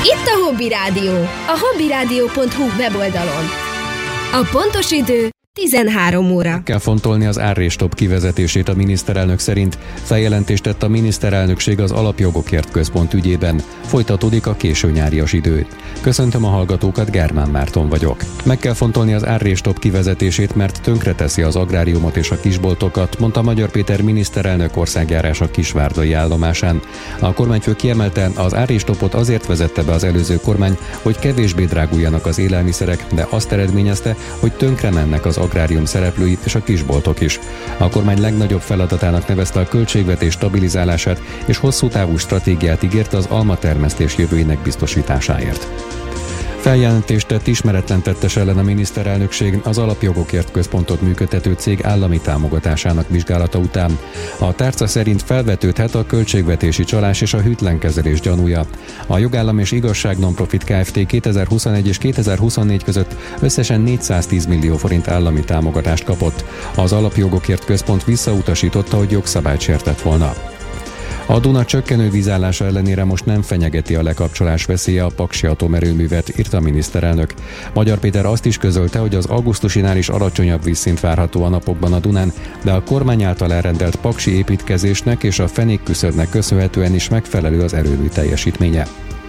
Itt a Hobby Rádió, a hobbyradio.hu weboldalon. A pontos idő 13 óra. Meg kell fontolni az árrés-stop kivezetését a miniszterelnök szerint. Feljelentést tett a miniszterelnökség az Alapjogokért Központ ügyében. Folytatódik a késő nyárias idő. Köszöntöm a hallgatókat, Germán Márton vagyok. Meg kell fontolni az árrés-stop kivezetését, mert tönkreteszi az agráriumot és a kisboltokat, mondta Magyar Péter miniszterelnök országjárása Kisvárdai állomásán. A kormányfő kiemelte, az árrés-stopot azért vezette be az előző kormány, hogy kevésbé dráguljanak az élelmiszerek, de azt eredményezte, hogy tönkre mennek az agrárium szereplői és a kisboltok is. A kormány legnagyobb feladatának nevezte a költségvetés stabilizálását, és hosszú távú stratégiát ígért az almatermesztés jövőjének biztosításáért. Feljelentést tett ismeretlen tettes ellen a miniszterelnökség az Alapjogokért Központot működtető cég állami támogatásának vizsgálata után. A tárca szerint felvetődhet a költségvetési csalás és a hűtlen kezelés gyanúja. A Jogállam és Igazság Nonprofit Kft. 2021 és 2024 között összesen 410 millió forint állami támogatást kapott. Az Alapjogokért Központ visszautasította, hogy jogszabályt sértett volna. A Duna csökkenő vízállása ellenére most nem fenyegeti a lekapcsolás veszélye a paksi atomerőművet, írta a miniszterelnök. Magyar Péter azt is közölte, hogy az augusztusinál is alacsonyabb vízszint várható a napokban a Dunán, de a kormány által elrendelt paksi építkezésnek és a fenékküszöbnek köszönhetően is megfelelő az erőmű teljesítménye.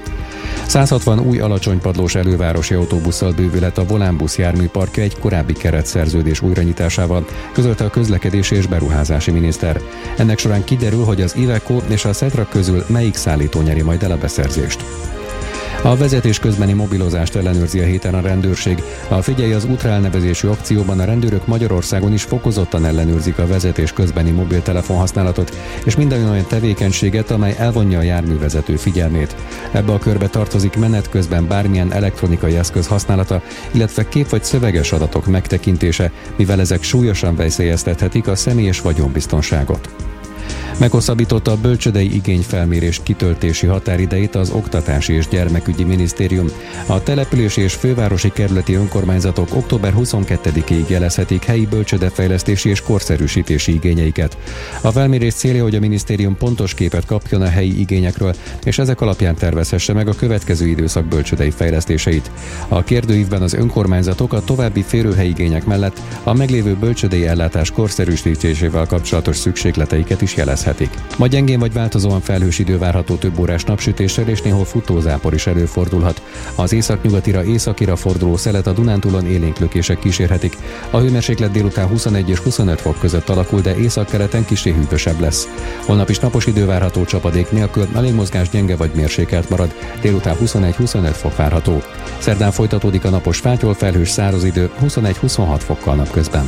160 új alacsonypadlós elővárosi autóbusszal bővülhet a Volánbusz járműparkja egy korábbi keretszerződés újranyitásával, közölte a közlekedési és beruházási miniszter. Ennek során kiderül, hogy az Iveco és a Setra közül melyik szállító nyeri majd el a beszerzést. A vezetés közbeni mobilozást ellenőrzi a héten a rendőrség. A Figyelj az útra elnevezésű akcióban a rendőrök Magyarországon is fokozottan ellenőrzik a vezetés közbeni mobiltelefon használatot, és minden olyan tevékenységet, amely elvonja a járművezető figyelmét. Ebbe a körbe tartozik menet közben bármilyen elektronikai eszköz használata, illetve kép vagy szöveges adatok megtekintése, mivel ezek súlyosan veszélyeztethetik a személy- és vagyonbiztonságot. Meghosszabbította a bölcsődei igényfelmérés kitöltési határidejét az Oktatási és Gyermekügyi Minisztérium. A települési és fővárosi kerületi önkormányzatok október 22-ig jelezhetik helyi bölcsődefejlesztési és korszerűsítési igényeiket. A felmérés célja, hogy a minisztérium pontos képet kapjon a helyi igényekről, és ezek alapján tervezhesse meg a következő időszak bölcsődei fejlesztéseit. A kérdőívben az önkormányzatok a további férőhelyi igények mellett a meglévő bölcsődei ellátás korszerűsítésével kapcsolatos szükségleteiket is jelezhetik. Ma gyengén vagy változóan felhős idő várható, több órás napsütéssel és néhol futózápor is előfordulhat. Az északnyugatira, északira forduló szelet a Dunántúlon élénk lökések kísérhetik. A hőmérséklet délután 21 és 25 fok között alakul, de északkeleten kissé hűvösebb lesz. Holnap is napos idő várható, csapadék nélkül, a légmozgás gyenge vagy mérsékelt marad, délután 21-25 fok várható. Szerdán folytatódik a napos fátyol, felhős száraz idő, 21-26 fokkal napközben.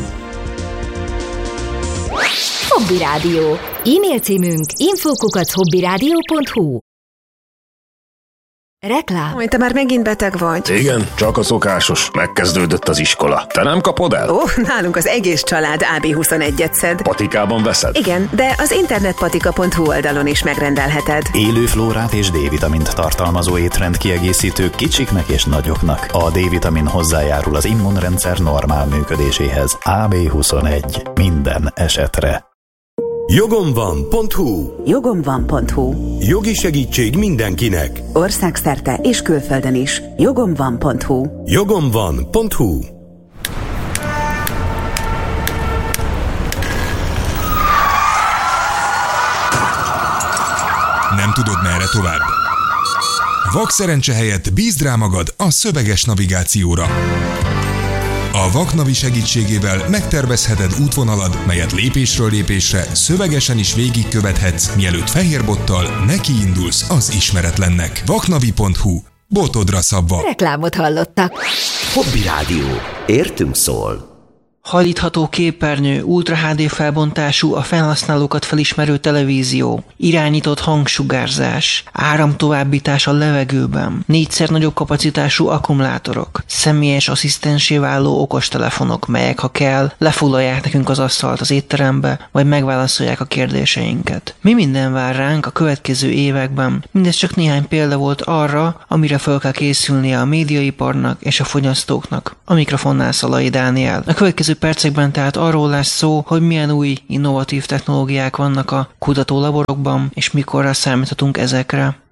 Hobby Rádió. E-mail címünk info@hobbyradio.hu. Reklám. Majd te már megint beteg vagy. Igen, csak a szokásos. Megkezdődött az iskola. Te nem kapod el? Nálunk az egész család AB21-et szed. Patikában veszed? Igen, de az internetpatika.hu oldalon is megrendelheted. Élő flórát és D-vitamint tartalmazó étrend kiegészítő kicsiknek és nagyoknak. A D-vitamin hozzájárul az immunrendszer normál működéséhez. AB21. Minden esetre. Jogomvan.hu. Jogomvan.hu. Jogi segítség mindenkinek. Országszerte és külföldön is. Jogomvan.hu. Jogomvan.hu. Nem tudod, merre tovább? Vakszerencse helyett bízd rá magad a szöveges navigációra. A Vaknavi segítségével megtervezheted útvonalad, melyet lépésről lépésre szövegesen is végigkövethetsz, mielőtt fehérbottal nekiindulsz az ismeretlennek. Vaknavi.hu. Botodra szabva. Reklámot hallottak. Hobby Rádió. Értünk szól. Hajlítható képernyő, Ultra HD felbontású, a felhasználókat felismerő televízió, irányított hangsugárzás, áramtovábbítás a levegőben, 4-szer nagyobb kapacitású akkumulátorok, személyes asszisztensé váló okostelefonok, melyek ha kell, lefoglalják nekünk az asztalt az étterembe, vagy megválaszolják a kérdéseinket. Mi minden vár ránk a következő években? Mindez csak néhány példa volt arra, amire fel kell készülnie a médiaiparnak és a fogyasztóknak. A mikrofonnál Szalai Dániel. A következő percekben tehát arról lesz szó, hogy milyen új innovatív technológiák vannak a kutatólaborokban, és mikorra számíthatunk ezekre.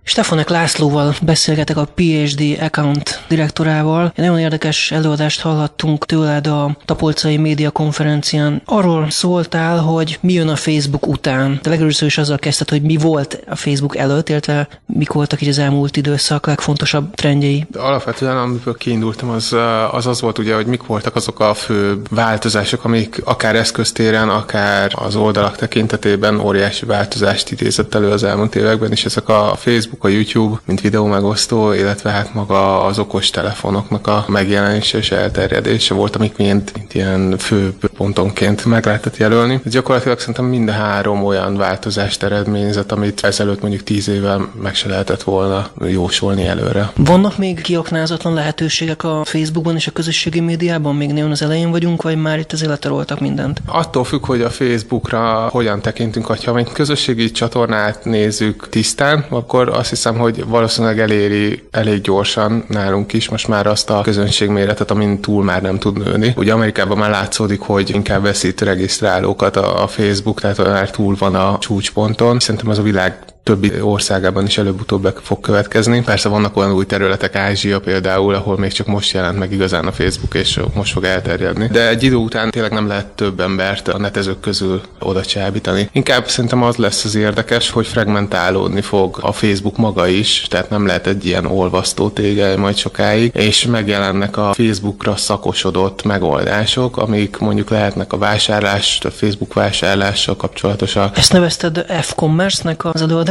Stefanek Lászlóval beszélgetek, a PhD Account direktorával. Egy nagyon érdekes előadást hallhattunk tőled a Tapolcai Média Konferencián. Arról szóltál, hogy mi jön a Facebook után. De legelőször is azzal kezdted, hogy mi volt a Facebook előtt, illetve mik voltak így az elmúlt időszak legfontosabb trendjei. Alapvetően, amiből kiindultam, az volt ugye, hogy mik voltak azok a fő változások, amik akár eszköztéren, akár az oldalak tekintetében óriási változást idézett elő az elmúlt években, és ezek a Facebook, a YouTube, mint videó megosztó, illetve hát maga az okos telefonoknak a megjelenése és elterjedése volt, amik mint ilyen fő pontonként meg lehetett jelölni. Gyakorlatilag szerintem mind a három olyan változást eredményezett, amit ezelőtt mondjuk 10 évvel meg se lehetett volna jósolni előre. Vannak még kiaknázatlan lehetőségek a Facebookban és a közösségi médiában? Még nagyon az elején vagyunk, vagy már itt azért letaroltak mindent? Attól függ, hogy a Facebookra hogyan tekintünk, ha egy közösségi csatornát nézzük tisztán, akkor azt hiszem, hogy valószínűleg eléri elég gyorsan nálunk is most már azt a közönségméretet, amin túl már nem tud nőni. Ugye Amerikában már látszódik, hogy inkább veszít regisztrálókat a Facebook, tehát már túl van a csúcsponton. Szerintem az a világ többi országában is előbb-utóbb fog következni. Persze vannak olyan új területek, Ázsia például, ahol még csak most jelent meg igazán a Facebook, és most fog elterjedni. De egy idő után tényleg nem lehet több embert a netezők közül oda csábítani. Inkább szerintem az lesz az érdekes, hogy fragmentálódni fog a Facebook maga is, tehát nem lehet egy ilyen olvasztó tégely majd sokáig, és megjelennek a Facebookra szakosodott megoldások, amik mondjuk lehetnek a vásárlás, a Facebook vásárlással kapcsolatosak. Ezt nevezted F-commerce-nek az előadásban?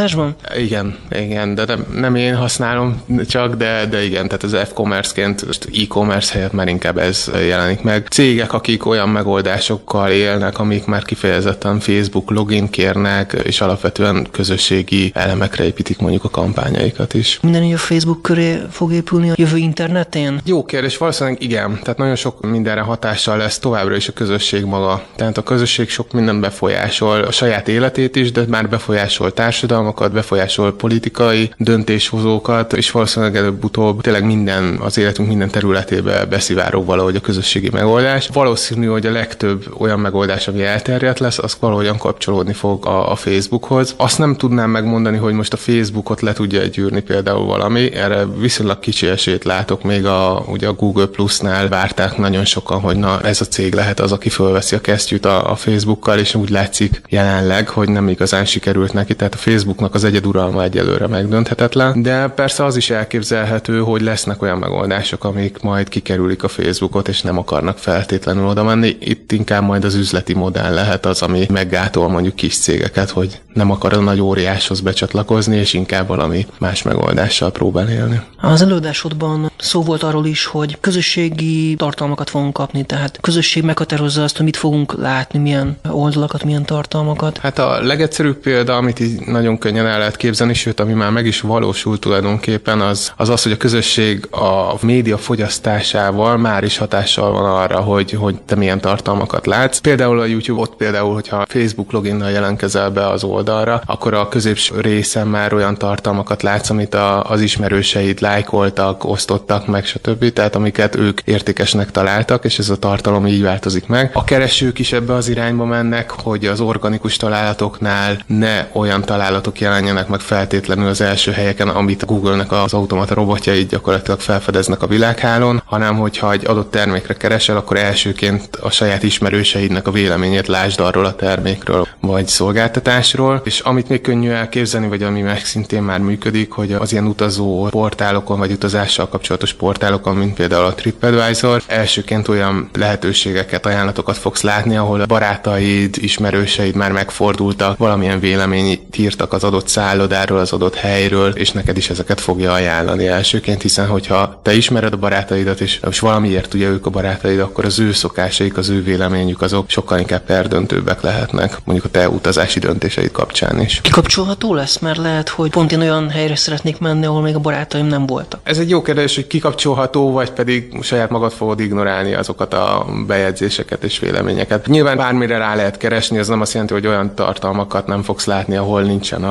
Igen, de nem én használom csak, de igen, tehát az e-commerce-ként e-commerce helyett már inkább ez jelenik meg. Cégek, akik olyan megoldásokkal élnek, amik már kifejezetten Facebook login kérnek, és alapvetően közösségi elemekre építik mondjuk a kampányaikat is. Minden így a Facebook köré fog épülni a jövő internetén? Jó kérdés, valószínűleg igen. Tehát nagyon sok mindenre hatással lesz továbbra is a közösség maga. Tehát a közösség sok mindent befolyásol, a saját életét is, de már befolyásol társadalmakat, befolyásol politikai döntéshozókat, és valószínűleg előbb-utóbb tényleg az életünk minden területébe beszivárog valahogy a közösségi megoldás. Valószínű, hogy a legtöbb olyan megoldás, ami elterjedt lesz, az valahogyan kapcsolódni fog a Facebookhoz. Azt nem tudnám megmondani, hogy most a Facebookot le tudja gyűrni például valami. Erre viszonylag kicsi esélyt látok, még ugye a Google Plus-nál várták nagyon sokan, hogy na ez a cég lehet az, aki fölveszi a kesztyűt a Facebookkal, és úgy látszik jelenleg, hogy nem igazán sikerült neki, tehát a Facebooknak az egyeduralma egyelőre megdönthetetlen, de persze az is elképzelhető, hogy lesznek olyan megoldások, amik majd kikerülik a Facebookot, és nem akarnak feltétlenül oda menni. Itt inkább majd az üzleti modell lehet az, ami meggátol mondjuk kis cégeket, hogy nem akar a nagy óriáshoz becsatlakozni, és inkább valami más megoldással próbál élni. Az előadásodban szó volt arról is, hogy közösségi tartalmakat fogunk kapni, tehát közösség meghatározza azt, hogy mit fogunk látni, milyen oldalakat, milyen tartalmakat. Hát a legegyszerűbb példa, amit így nagyon könnyen el lehet képzelni, sőt, ami már meg is valósult tulajdonképpen, az, hogy a közösség a média fogyasztásával már is hatással van arra, hogy te milyen tartalmakat látsz. Például a YouTube, ott például, hogyha Facebook loginnal jelentkezel be az oldalra, akkor a középső részen már olyan tartalmakat látsz, amit az ismerőseid lájkoltak, osztottak meg, stb. Tehát amiket ők értékesnek találtak, és ez a tartalom így változik meg. A keresők is ebbe az irányba mennek, hogy az organikus találatoknál ne olyan találatok jelenjenek meg feltétlenül az első helyeken, amit a Google-nek az automata robotjai gyakorlatilag felfedeznek a világhálón, hanem hogyha egy adott termékre keresel, akkor elsőként a saját ismerőseidnek a véleményét lásd arról a termékről vagy szolgáltatásról, és amit még könnyű elképzelni, vagy ami meg szintén már működik, hogy az ilyen utazó portálokon, vagy utazással kapcsolatos portálokon, mint például a TripAdvisor, elsőként olyan lehetőségeket, ajánlatokat fogsz látni, ahol a barátaid, ismerőseid már megfordultak, valamilyen véleményt írtak az adott szállodáról, az adott helyről, és neked is ezeket fogja ajánlani elsőként, hiszen hogyha te ismered a barátaidat, és valamiért ugye ők a barátaid, akkor az ő szokásaik, az ő véleményük azok sokkal inkább perdöntőbbek lehetnek, mondjuk a te utazási döntéseid kapcsán is. Kikapcsolható lesz, mert lehet, hogy pont én olyan helyre szeretnék menni, ahol még a barátaim nem voltak. Ez egy jó kérdés, hogy kikapcsolható, vagy pedig saját magad fogod ignorálni azokat a bejegyzéseket és véleményeket. Nyilván bármire rá lehet keresni, ez nem azt jelenti, hogy olyan tartalmakat nem fogsz látni, ahol nincsen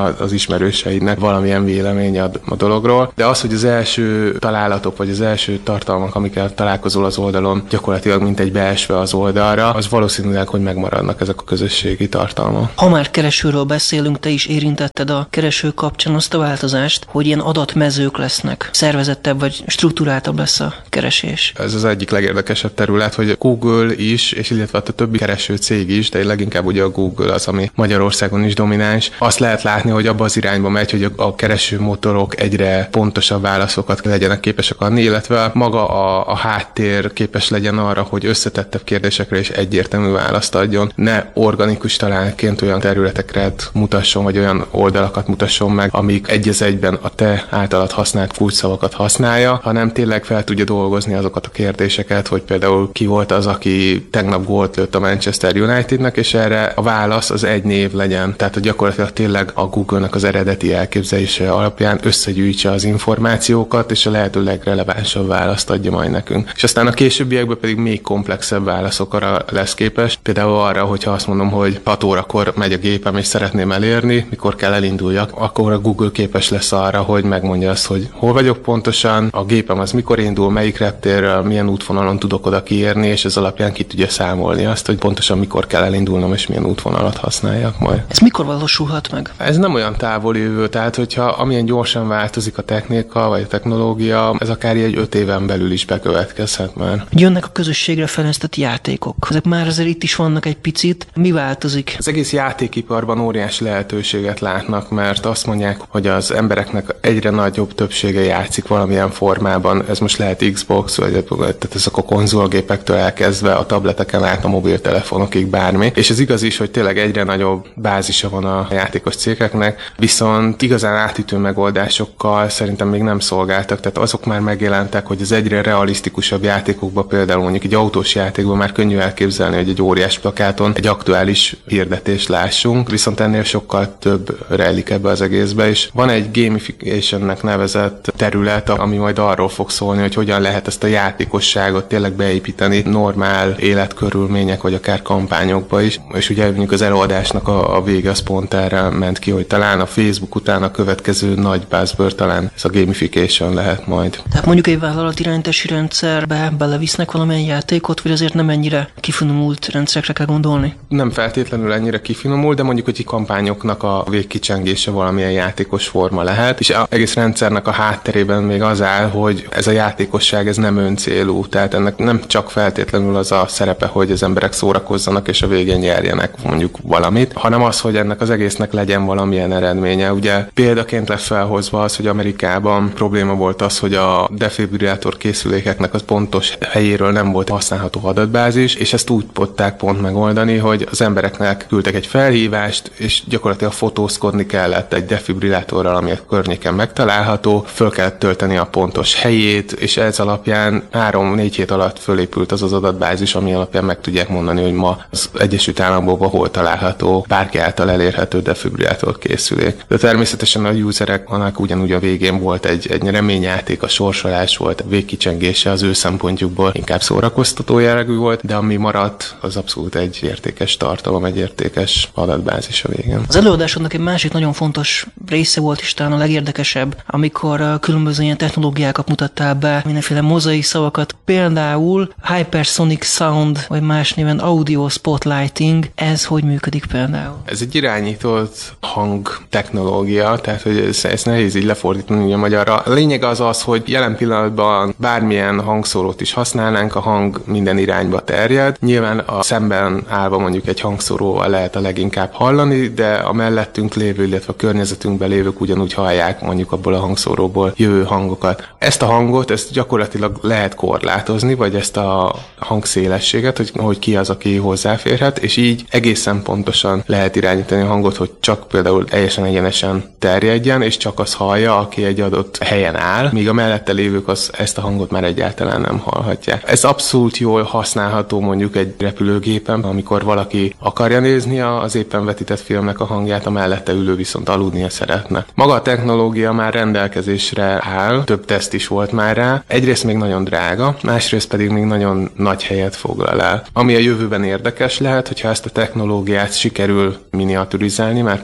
az ismerőseidnek valamilyen véleménye a dologról. De az, hogy az első találatok, vagy az első tartalmak, amikkel találkozol az oldalon, gyakorlatilag mint egy beesve az oldalra, az valószínűleg, hogy megmaradnak ezek a közösségi tartalmak. Ha már keresőről beszélünk, te is érintetted a kereső kapcsán azt a változást, hogy ilyen adatmezők lesznek. Szervezettebb vagy strukturáltabb lesz a keresés. Ez az egyik legérdekesebb terület, hogy Google is, és illetve a többi kereső cég is, de leginkább ugye a Google az, ami Magyarországon is domináns. Azt lehet látni, hogy abba az irányba megy, hogy a keresőmotorok egyre pontosabb válaszokat legyenek képesek adni, illetve maga a háttér képes legyen arra, hogy összetettebb kérdésekre is egyértelmű választ adjon. Ne organikus találként olyan területekre mutasson, vagy olyan oldalakat mutasson meg, amik egy az egyben a te általad használt kulcsszavakat használja, hanem tényleg fel tudja dolgozni azokat a kérdéseket, hogy például ki volt az, aki tegnap gólt lőtt a Manchester Unitednek, és erre a válasz az egy név legyen. Tehát gyakorlatilag tényleg a Google-nak az eredeti elképzelése alapján összegyűjtse az információkat, és a lehető legrelevánsabb választ adja majd nekünk. És aztán a későbbiekben pedig még komplexebb válaszokra lesz képes. Például arra, hogyha azt mondom, hogy 6 órakor megy a gépem, és szeretném elérni, mikor kell elinduljak, akkor a Google képes lesz arra, hogy megmondja azt, hogy hol vagyok pontosan, a gépem az mikor indul, melyik reptérrel, milyen útvonalon tudok oda kiérni, és ez alapján ki tudja számolni azt, hogy pontosan mikor kell elindulnom, és milyen útvonalat használjak majd. Ez mikor valósulhat meg? Ez nem olyan távoli jövő, tehát hogyha amilyen gyorsan változik a technika, vagy a technológia, ez akár egy 5 éven belül is bekövetkezhet már. Jönnek a közösségre fejlesztett játékok. Ezek már azért itt is vannak egy picit. Mi változik? Az egész játékiparban óriási lehetőséget látnak, mert azt mondják, hogy az embereknek egyre nagyobb többsége játszik valamilyen formában. Ez most lehet Xbox, vagy tehát ezek a konzolgépektől elkezdve a tableteken át a mobiltelefonokig bármi. És ez igaz is, hogy tényleg egyre nagyobb bázisa van a játékos cégeknek, viszont igazán átütő megoldásokkal szerintem még nem szolgáltak. Tehát azok már megjelentek, hogy az egyre realisztikusabb játékokban, például mondjuk egy autós játékban már könnyű elképzelni, hogy egy óriás plakáton egy aktuális hirdetést lássunk, viszont ennél sokkal több rejlik ebbe az egészbe, és van egy gamificationnek nevezett terület, ami majd arról fog szólni, hogy hogyan lehet ezt a játékosságot tényleg beépíteni normál életkörülmények, vagy akár kampányokba is. És ugye mondjuk az előadásnak a vége az pont erre ment ki, hogy talán a Facebook után a következő nagy buzzword talán ez a gamification lehet majd. Tehát mondjuk egy vállalatirányítási rendszerbe belevisznek valamilyen játékot, vagy azért nem ennyire kifinomult rendszerekre kell gondolni? Nem feltétlenül ennyire kifinomult, de mondjuk, hogy kampányoknak a végkicsengése valamilyen játékos forma lehet, és az egész rendszernek a hátterében még az áll, hogy ez a játékosság ez nem öncélú, tehát ennek nem csak feltétlenül az a szerepe, hogy az emberek szórakozzanak és a végén nyerjenek mondjuk valamit, hanem az, hogy ennek az egésznek legyen valamilyen eredménye. Ugye példaként lett felhozva az, hogy Amerikában probléma volt az, hogy a defibrillátor készülékeknek az pontos helyéről nem volt használható adatbázis, és ezt úgy tudták pont megoldani, hogy az embereknek küldtek egy felhívást, és gyakorlatilag fotózkodni kellett egy defibrillátorral, ami a környéken megtalálható, föl kellett tölteni a pontos helyét, és ez alapján 3-4 hét alatt fölépült az adatbázis, ami alapján meg tudják mondani, hogy ma az Egyesült Államokban hol található bárki által elérhető defibrillátor készülék. De természetesen a usereknek ugyanúgy a végén volt egy reményjáték, a sorsolás volt, a végkicsengése az ő szempontjukból inkább szórakoztató jellegű volt, de ami maradt, az abszolút egy értékes tartalom, egy értékes adatbázis a végén. Az előadásodnak egy másik nagyon fontos része volt is talán a legérdekesebb, amikor különböző ilyen technológiákat mutattál be, mindenféle mozaik szavakat, például Hypersonic Sound, vagy más néven Audio Spotlighting, ez hogy működik például? Ez egy irányított hangtechnológia, tehát hogy ezt nehéz így lefordítani ugye magyarra. A lényeg az, hogy jelen pillanatban bármilyen hangszórót is használnánk, a hang minden irányba terjed. Nyilván a szemben állva mondjuk egy hangszóróval lehet a leginkább hallani, de a mellettünk lévő, illetve a környezetünkben lévők ugyanúgy hallják mondjuk abból a hangszóróból jövő hangokat. Ezt a hangot, ezt gyakorlatilag lehet korlátozni, vagy ezt a hangszélességet, hogy ki az, aki hozzáférhet, és így egészen pontosan lehet irányítani a hangot, hogy csak például teljesen egyenesen terjedjen, és csak az hallja, aki egy adott helyen áll, míg a mellette lévők ezt a hangot már egyáltalán nem hallhatják. Ez abszolút jól használható mondjuk egy repülőgépen, amikor valaki akarja nézni az éppen vetített filmnek a hangját, a mellette ülő viszont aludnia szeretne. Maga a technológia már rendelkezésre áll, több teszt is volt már rá. Egyrészt még nagyon drága, másrészt pedig még nagyon nagy helyet foglal el. Ami a jövőben érdekes lehet, hogyha ezt a technológiát sikerül miniaturizálni, már pedig ugye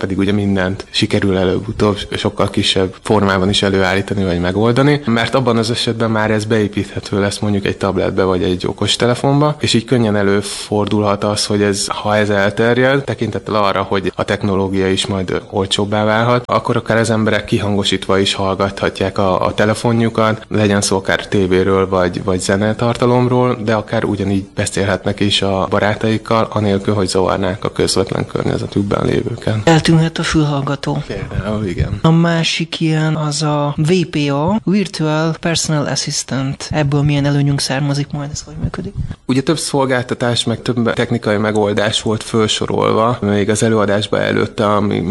mindent sikerül előbb-utóbb sokkal kisebb formában is előállítani vagy megoldani, mert abban az esetben már ez beépíthető lesz mondjuk egy tabletbe vagy egy okostelefonba, és így könnyen előfordulhat az, hogy ha ez elterjed, tekintettel arra, hogy a technológia is majd olcsóbbá válhat, akkor akár az emberek kihangosítva is hallgathatják a telefonjukat, legyen szó akár tévéről vagy zenetartalomról, de akár ugyanígy beszélhetnek is a barátaikkal, anélkül, hogy zavarnák a közvetlen környezetükben lévőket. Eltűnhet a fülhallgató. Például, igen. A másik ilyen az a VPA, Virtual Personal Assistant. Ebből milyen előnyünk származik majd, ez hogy működik? Ugye több szolgáltatás, meg több technikai megoldás volt felsorolva, még az előadásban előtte,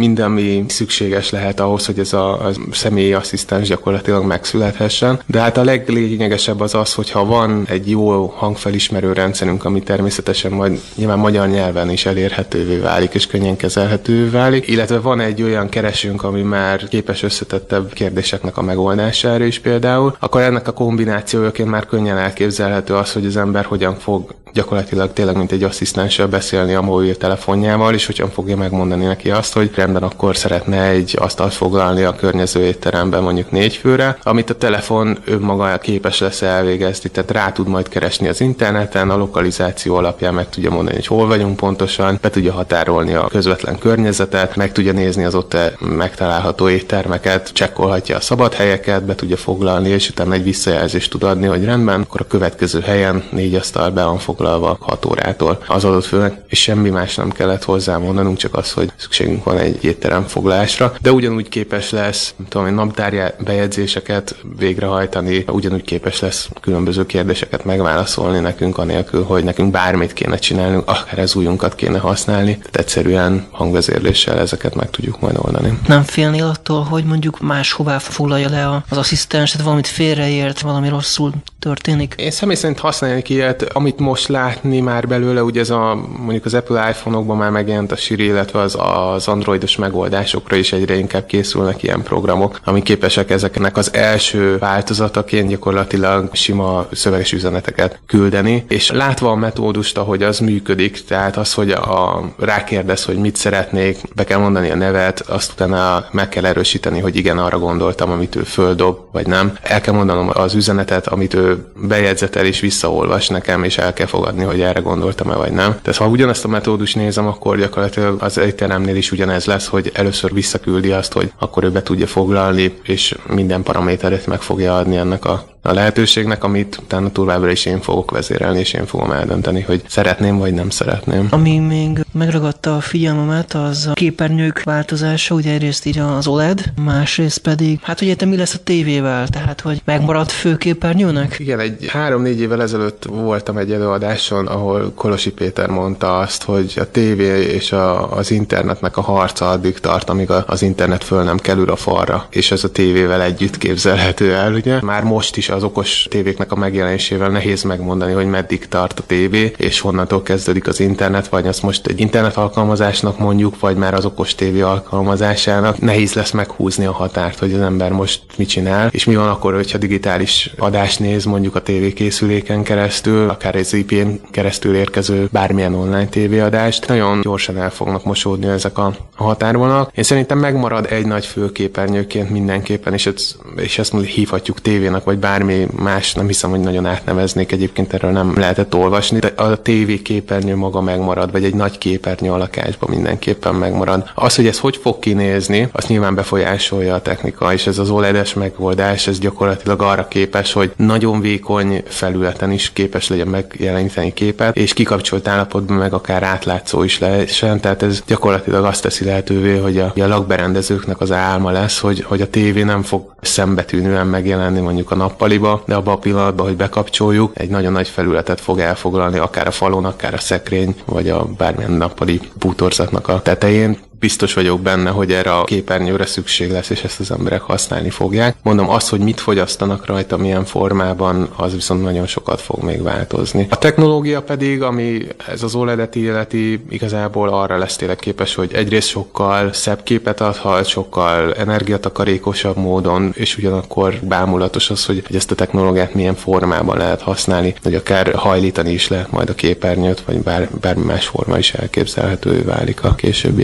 ami szükséges lehet ahhoz, hogy ez a személyi asszisztens gyakorlatilag megszülethessen. De hát a leglényegesebb az, hogyha van egy jó hangfelismerő rendszerünk, ami természetesen majd nyilván magyar nyelven is elérhetővé válik, és könnyen kezelhetővé válik, illetve van egy olyan keresőnk, ami már képes összetettebb kérdéseknek a megoldására is például, akkor ennek a kombinációjaként már könnyen elképzelhető az, hogy az ember hogyan fog gyakorlatilag tényleg mint egy asszisztenssel beszélni a mobiltelefonjával, és hogyan fogja megmondani neki azt, hogy rendben akkor szeretne egy asztalt foglalni a környező étteremben mondjuk 4 főre, amit a telefon önmaga képes lesz elvégezni, tehát rá tud majd keresni az interneten, a lokalizáció alapján meg tudja mondani, hogy hol vagyunk pontosan, be tudja határolni a közvetlen környezetet, meg tudja nézni az ott megtalálható éttermeket, csekkolhatja a szabad helyeket, be tudja foglalni, és utána egy visszajelzést tud adni, hogy rendben, akkor a következő helyen 4 asztal be van foglalva 6 órától az adott főnek, és semmi más nem kellett hozzá mondanunk, csak az, hogy szükségünk van egy étterem foglalásra, de ugyanúgy képes lesz, naptár bejegyzéseket végrehajtani, ugyanúgy képes lesz különböző kérdéseket megválaszolni nekünk, anélkül, hogy nekünk bármit kéne csinálnunk, akár az ujjunkat kéne használni, tehát egyszerűen hangvezérléssel ezeket meg tudjuk majd oldani. Nem félnél attól, hogy mondjuk máshová foglalja le az asszisztens, tehát valamit félreért, valami rosszul történik? Én személy szerint használnék ilyet, amit most látni már belőle, ugye ez mondjuk az Apple iPhone-okban már megjelent a Siri, illetve az androidos megoldásokra is egyre inkább készülnek ilyen programok, amik képesek ezeknek az első változataként gyakorlatilag sima szöveges üzeneteket küldeni, és látva a metódust, ahogy az működik, tehát az, hogy rákérdez, hogy mit szeretnék, be kell mondani a nevet, azt utána meg kell erősíteni, hogy igen, arra gondoltam, amit ő földob, vagy nem. El kell mondanom az üzenetet, amit ő bejegyzetel és visszaolvas nekem, és el kell fogadni, hogy erre gondoltam-e, vagy nem. Tehát ha ugyanezt a metódust nézem, akkor gyakorlatilag az étteremnél is ugyanez lesz, hogy először visszaküldi azt, hogy akkor ő be tudja foglalni, és minden paraméteret meg fogja adni ennek a lehetőségnek, amit utána továbbra is én fogok vezérelni, és én fogom eldönteni, hogy szeretném, vagy nem szeretném. Ami még megragadta a figyelmemet, az a képernyők változása, ugye egyrészt így az OLED, másrészt pedig, hát ugye mi lesz a tévével, tehát hogy megmaradt főképernyőnek? Igen, egy 3-4 évvel ezelőtt voltam egy előadáson, ahol Kolosi Péter mondta azt, hogy a tévé és az internetnek a harca addig tart, amíg az internet föl nem kerül a falra, és ez a tévével együtt képzelhető el, ugye? Már most is az okos tévéknek a megjelenésével nehéz megmondani, hogy meddig tart a tévé, és honnantól kezdődik az internet, vagy azt most egy internet alkalmazásnak mondjuk, vagy már az okos tévé alkalmazásának. Nehéz lesz meghúzni a határt, hogy az ember most mit csinál, és mi van akkor, hogyha digitális adást néz mondjuk a tévékészüléken keresztül, akár az IP-n keresztül érkező bármilyen online tévéadást. Nagyon gyorsan el fognak mosódni ezek a határvonalak. Én szerintem megmarad egy nagy főképernyőként mindenképpen, és ezt hívhatjuk tévének, vagy bármi más, nem hiszem, hogy nagyon átneveznék, egyébként erről nem lehetett olvasni, de a TV képernyő maga megmarad, vagy egy nagy képernyő a lakásban mindenképpen megmarad. Az, hogy ez hogy fog kinézni, azt nyilván befolyásolja a technika, és ez az OLED-es megoldás, ez gyakorlatilag arra képes, hogy nagyon vékony felületen is képes legyen megjeleníteni képet, és kikapcsolt állapotban meg akár átlátszó is lehessen, tehát ez gyakorlatilag azt teszi lehetővé, hogy a lakberendezőknek az álma lesz, hogy a tévé nem fog szembetűnően megjelenni mondjuk a nappaliba, de abban a pillanatban, hogy bekapcsoljuk, egy nagyon nagy felületet fog elfoglalni, akár a falon, akár a szekrény, vagy a bármilyen nappali bútorzatnak a tetején. Biztos vagyok benne, hogy erre a képernyőre szükség lesz, és ezt az emberek használni fogják. Mondom, az, hogy mit fogyasztanak rajta, milyen formában, az viszont nagyon sokat fog még változni. A technológia pedig, ami ez az OLED-et illeti, igazából arra lesz tényleg képes, hogy egyrészt sokkal szebb képet adhat, sokkal energiatakarékosabb módon, és ugyanakkor bámulatos az, hogy ezt a technológiát milyen formában lehet használni, hogy akár hajlítani is lehet majd a képernyőt, vagy bármi más forma is elképzelhetővé válik a későbbiekben.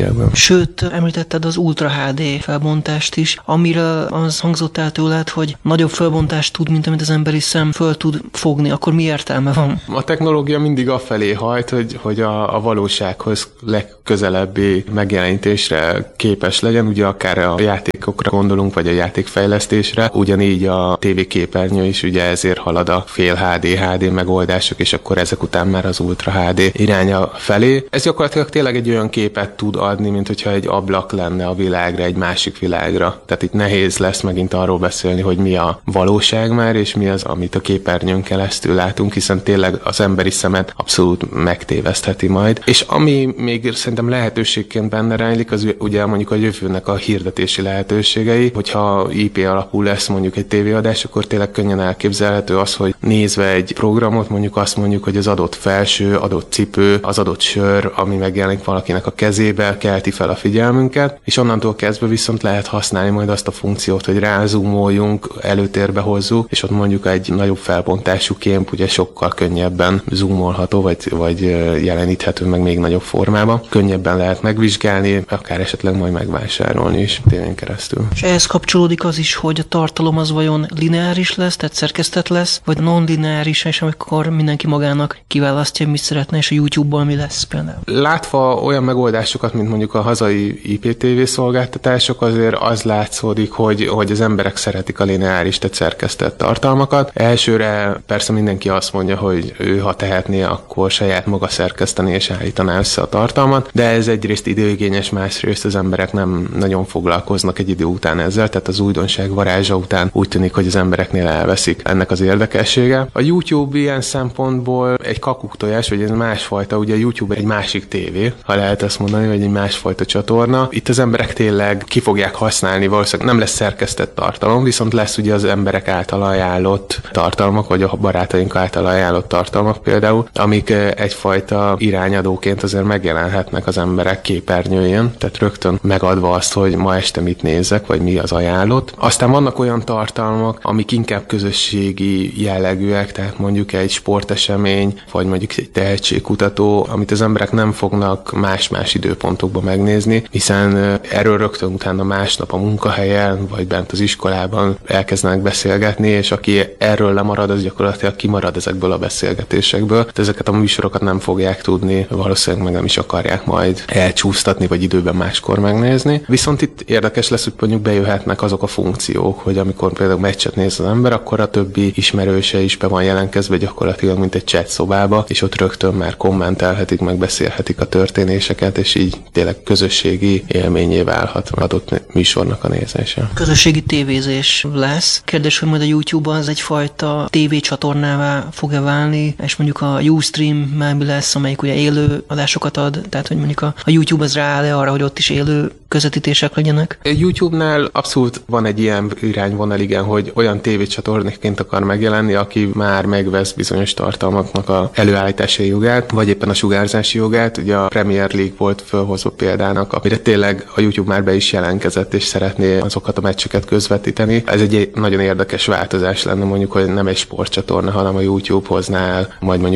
Sőt, említetted az Ultra HD felbontást is, amire az hangzott el tőled, hogy nagyobb felbontást tud, mint amit az emberi szem föl tud fogni. Akkor mi értelme van? A technológia mindig afelé hajt, hogy a valósághoz legközelebbi megjelenítésre képes legyen, ugye akár a játékokra gondolunk, vagy a játékfejlesztésre, ugyanígy a tévéképernyő is ugye ezért halad a fél HD megoldások, és akkor ezek után már az Ultra HD iránya felé. Ez gyakorlatilag tényleg egy olyan képet tud adni, mint hogyha egy ablak lenne a világra, egy másik világra. Tehát itt nehéz lesz megint arról beszélni, hogy mi a valóság már, és mi az, amit a képernyőn keresztül látunk, hiszen tényleg az emberi szemet abszolút megtévesztheti majd. És ami még szerintem lehetőségként benne rejlik, az ugye mondjuk a jövőnek a hirdetési lehetőségei, hogyha IP alapú lesz mondjuk egy tévéadás, akkor tényleg könnyen elképzelhető az, hogy nézve egy programot, mondjuk azt mondjuk, hogy az adott felső, adott cipő, az adott sör, ami megjelenik valakinek a kezébe, kelti fel a figyelmünket, és onnantól kezdve viszont lehet használni majd azt a funkciót, hogy rázoomoljunk, előtérbe hozzuk, és ott mondjuk egy nagyobb felbontású kép ugye sokkal könnyebben zoomolható, vagy jeleníthető meg még nagyobb formában. Könnyebben lehet megvizsgálni, akár esetleg majd megvásárolni is tévén keresztül. És ehhez kapcsolódik az is, hogy a tartalom az vajon lineáris lesz, tehát szerkesztett lesz, vagy non-lineáris, és amikor mindenki magának kiválasztja, mit szeretne, és a YouTube-ból mi lesz például. Látva olyan megoldásokat, mint mondjuk a hazai IPTV szolgáltatások, azért az látszódik, hogy az emberek szeretik a lineáris, tehát szerkesztett tartalmakat. Elsőre persze mindenki azt mondja, hogy ő, ha tehetné, akkor saját maga szerkeszteni és állítaná össze a tartalmat, de ez egyrészt időigényes, másrészt az emberek nem nagyon foglalkoznak egy idő után ezzel, tehát az újdonság varázsa után úgy tűnik, hogy az embereknél elveszik ennek az érdekessége. A YouTube ilyen szempontból egy kakuktojás, vagy egy másfajta, ugye a YouTube egy másik tévé, ha lehet ezt mondani, vagy egy másfajta csatorna. Itt az emberek tényleg ki fogják használni, valószínűleg nem lesz szerkesztett tartalom, viszont lesz ugye az emberek által ajánlott tartalmak, vagy a barátaink által ajánlott tartalmak például, amik egyfajta irányadóként azért megjelenhetnek az emberek képernyőjén, tehát rögtön megadva azt, hogy ma este mit nézzek, vagy mi az ajánlott. Aztán vannak olyan tartalmak, amik inkább közösségi jellegűek, tehát mondjuk egy sportesemény, vagy mondjuk egy tehetségkutató, amit az emberek nem fognak más-más időpontokban megnézni, hiszen erről rögtön utána másnap a munkahelyen, vagy bent az iskolában elkezdenek beszélgetni, és aki erről lemarad, az gyakorlatilag kimarad ezekből a beszélgetésekből. De ezeket a műsorokat nem fogják tudni, valószínűleg meg nem is akarják majd elcsúsztatni, vagy időben máskor megnézni. Viszont itt érdekes lesz, hogy mondjuk bejöhetnek azok a funkciók, hogy amikor például meccset néz az ember, akkor a többi ismerőse is be van jelentkezve gyakorlatilag, mint egy chat szobába, és ott rögtön már kommentelhetik, meg beszélhetik a történéseket, és így tényleg közösségi élményé válhat adott műsornak a nézése. Közösségi tévézés lesz. Kérdés, hogy majd a YouTube az egyfajta tévécsatornává fog-e válni, és mondjuk a Ustream mi lesz, amelyik ugye élő adásokat ad, tehát hogy mondjuk a YouTube az rááll arra, hogy ott is élő közvetítések legyenek? A YouTube-nál abszolút van egy ilyen irányvonal, igen, hogy olyan tévécsatornaként akar megjelenni, aki már megvesz bizonyos tartalmaknak a előállítási jogát, vagy éppen a sugárzási jogát. Ugye a Premier League volt fölhozva példának, amire tényleg a YouTube már be is jelentkezett, és szeretné azokat a meccseket közvetíteni. Ez egy nagyon érdekes változás lenne, mondjuk, hogy nem egy sportcsatorna, hanem a YouTube hozná el majd mondjuk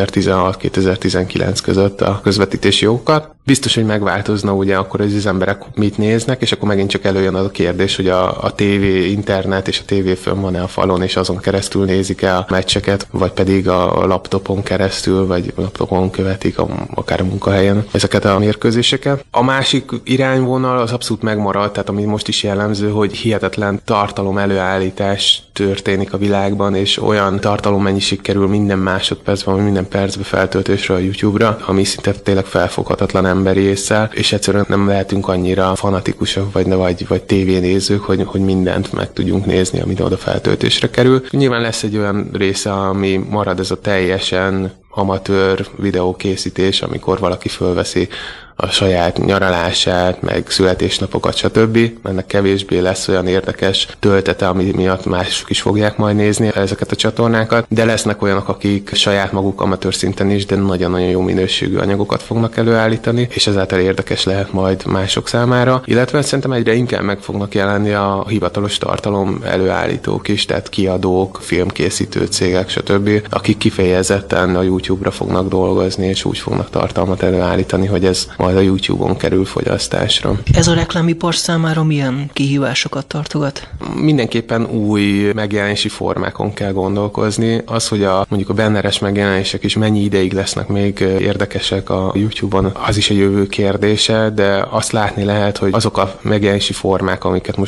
2016-2019 között a közvetítési jogokat. Biztos, hogy megváltozna ugye akkor, hogy az emberek mit néznek, és akkor megint csak előjön az a kérdés, hogy a tévé, internet és a tévé fönn van-e a falon, és azon keresztül nézik-e a meccseket, vagy pedig a laptopon keresztül, vagy laptopon követik akár a munkahelyen ezeket a mérkőzéseket. A másik irányvonal az abszolút megmarad, tehát ami most is jellemző, hogy hihetetlen tartalom előállítás történik a világban, és olyan tartalommennyiség kerül minden másodpercben, vagy minden percben feltöltésre a YouTube-ra, ami szinte tényleg felfoghatatlan emberi ésszel, és egyszerűen nem lehetünk annyira fanatikusak, vagy tévénézők, hogy mindent meg tudjunk nézni, ami oda feltöltésre kerül. Nyilván lesz egy olyan része, ami marad, ez a teljesen amatőr videókészítés, amikor valaki fölveszi a saját nyaralását, meg születésnapokat, stb. Ennek kevésbé lesz olyan érdekes töltete, ami miatt mások is fogják majd nézni ezeket a csatornákat, de lesznek olyanok, akik saját maguk amatőr szinten is, de nagyon-nagyon jó minőségű anyagokat fognak előállítani, és ezáltal érdekes lehet majd mások számára, illetve szerintem egyre inkább meg fognak jelenni a hivatalos tartalom előállítók is, tehát kiadók, filmkészítő cégek, stb., akik kifejezetten a YouTube-ra fognak dolgozni, és úgy fognak tartalmat előállítani, hogy ez majd a YouTube-on kerül fogyasztásra. Ez a reklámipar számára milyen kihívásokat tartogat? Mindenképpen új megjelenési formákon kell gondolkozni. Az, hogy mondjuk a banneres megjelenések is mennyi ideig lesznek még érdekesek a YouTube-on, az is a jövő kérdése, de azt látni lehet, hogy azok a megjelenési formák, amiket most